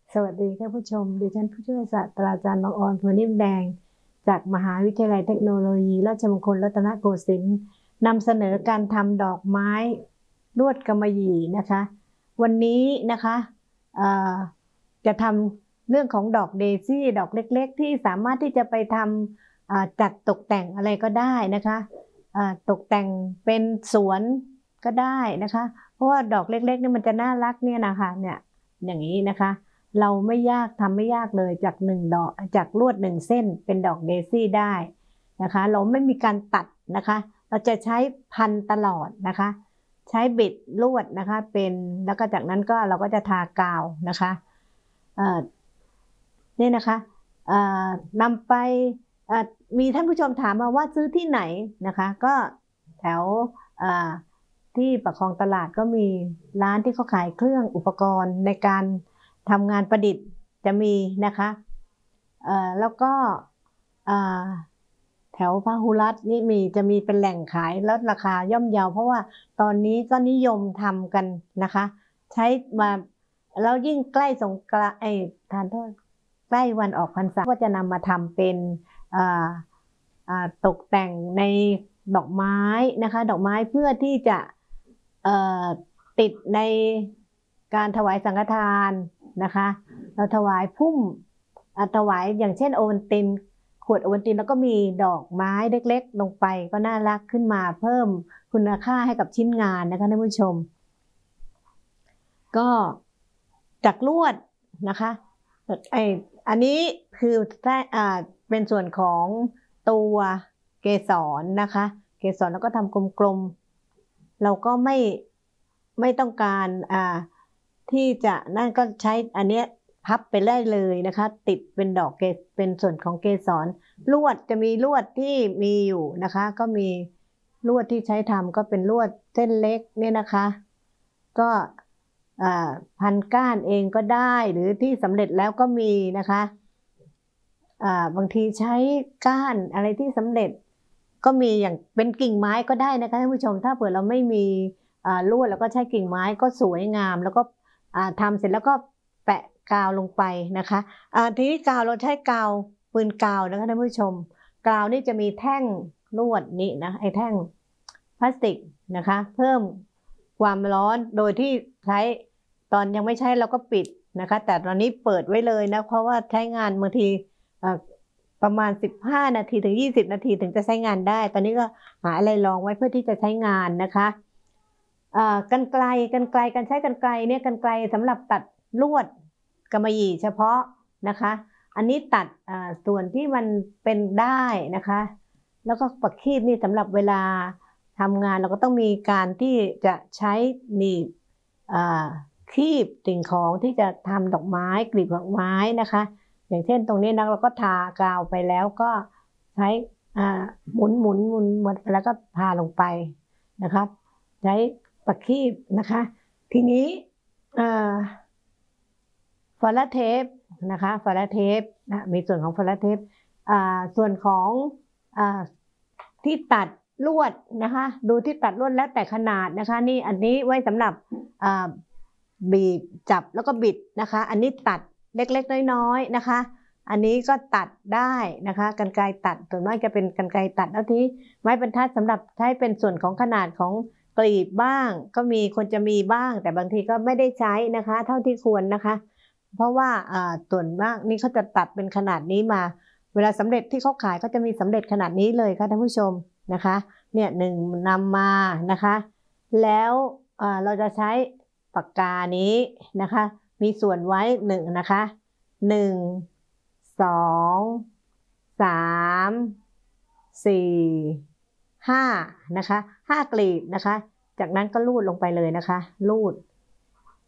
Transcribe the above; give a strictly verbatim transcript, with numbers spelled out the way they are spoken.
สวัสดีท่านผู้ชมดิฉันผู้ช่วยศาสตราจารย์บังออน ภูนิ่มแดงจากมหาวิทยาลัยเทคโนโลยีราชมงคลรัตนโกสินทร์นำเสนอการทำดอกไม้ลวดกำมะหยี่นะคะวันนี้นะคะจะทำเรื่องของดอกเดซี่ดอกเล็กๆที่สามารถที่จะไปทำจัดตกแต่งอะไรก็ได้นะคะตกแต่งเป็นสวนก็ได้นะคะเพราะว่าดอกเล็กๆนี่มันจะน่ารักเนี่ยนะคะเนี่ยอย่างนี้นะคะเราไม่ยากทำไม่ยากเลยจากหนึ่งดอกจากลวดหนึ่งเส้นเป็นดอกเดซี่ได้นะคะเราไม่มีการตัดนะคะเราจะใช้พันตลอดนะคะใช้บิดลวดนะคะเป็นแล้วก็จากนั้นก็เราก็จะทากาวนะคะนี่นะคะนำไปมีท่านผู้ชมถามมาว่าซื้อที่ไหนนะคะก็แถวที่ประคองตลาดก็มีร้านที่เขาขายเครื่องอุปกรณ์ในการทำงานประดิษฐ์จะมีนะคะแล้วก็แถวพหุรัตน์นี่มีจะมีเป็นแหล่งขายลดราคาย่อมเยาเพราะว่าตอนนี้ก็นิยมทำกันนะคะใช้มาแล้วยิ่งใกล้สงกรานต์ไอ้ทานโทษใกล้วันออกพรรษาก็จะนำมาทำเป็นตกแต่งในดอกไม้นะคะดอกไม้เพื่อที่จะติดในการถวายสังฆทานนะคะเราถวายพุ่มถวายอย่างเช่นโอวัลตินขวดโอวัลตินแล้วก็มีดอกไม้เล็กๆลงไปก็น่ารักขึ้นมาเพิ่มคุณค่าให้กับชิ้นงานนะคะท่านผู้ชมก็จากลวดนะคะไออันนี้คืออ่าเป็นส่วนของตัวเกสรนะคะเกสรแล้วก็ทำกลมๆเราก็ไม่ไม่ต้องการอ่าที่จะนั่นก็ใช้อันเนี้ยพับไปได้เลยนะคะติดเป็นดอกเกสเป็นส่วนของเกสรลวดจะมีลวดที่มีอยู่นะคะก็มีลวดที่ใช้ทำก็เป็นลวดเส้นเล็กเนี่ยนะคะก็พันก้านเองก็ได้หรือที่สำเร็จแล้วก็มีนะคะบางทีใช้ก้านอะไรที่สำเร็จก็มีอย่างเป็นกิ่งไม้ก็ได้นะคะท่านผู้ชมถ้าเผื่อเราไม่มีลวดแล้วก็ใช้กิ่งไม้ก็สวยงามแล้วก็ทำเสร็จแล้วก็แปะกาวลงไปนะคะทีนี้กาวเราใช้กาวปืนกาวนะคะท่านผู้ชมกาวนี่จะมีแท่งลวดนี่นะไอ้แท่งพลาสติกนะคะเพิ่มความร้อนโดยที่ใช้ตอนยังไม่ใช้เราก็ปิดนะคะแต่ตอนนี้เปิดไว้เลยนะเพราะว่าใช้งานบางทีประมาณสิบห้านาทีถึงยี่สิบนาทีถึงจะใช้งานได้ตอนนี้ก็หาอะไรรองไว้เพื่อที่จะใช้งานนะคะกรรไกรกรรไกรการใช้กรรไกรเนี่ยกรรไกรสำหรับตัดลวดกำมะหยี่เฉพาะนะคะอันนี้ตัดส่วนที่มันเป็นได้นะคะแล้วก็ปักคีบนี่สำหรับเวลาทำงานเราก็ต้องมีการที่จะใช้หนีบคีบสิ่งของที่จะทำดอกไม้กลีบดอกไม้นะคะอย่างเช่นตรงนี้นะเราก็ทากาวไปแล้วก็ใช้หมุนหมุนหมุนหมดแล้วก็ทาลงไปนะครับใช้ปักคีบนะคะทีนี้ฟอลล์เทปนะคะฟอลล์เทปนะมีส่วนของฟอลล์เทปส่วนของที่ตัดลวดนะคะดูที่ตัดลวดแล้วแต่ขนาดนะคะนี่อันนี้ไว้สำหรับบีบจับแล้วก็บิดนะคะอันนี้ตัดเล็กๆน้อยๆนะคะอันนี้ก็ตัดได้นะคะกรรไกรตัดส่วนมากจะเป็นกรรไกรตัดแล้วที่ไม้บรรทัดสำหรับใช้เป็นส่วนของขนาดของกลีบบ้างก็มีคนจะมีบ้างแต่บางทีก็ไม่ได้ใช้นะคะเท่าที่ควรนะคะเพราะว่าส่วนมากนี่เขาจะตัดเป็นขนาดนี้มาเวลาสำเร็จที่เขาขายก็จะมีสำเร็จขนาดนี้เลยค่ะท่านผู้ชมนะคะเนี่ยหนึ่งนำมานะคะแล้วเราจะใช้ปากกานี้นะคะมีส่วนไว้หนึ่งนะคะหนึ่งสองสามสี่ห้านะคะห้ากลีบนะคะจากนั้นก็ลูดลงไปเลยนะคะลูด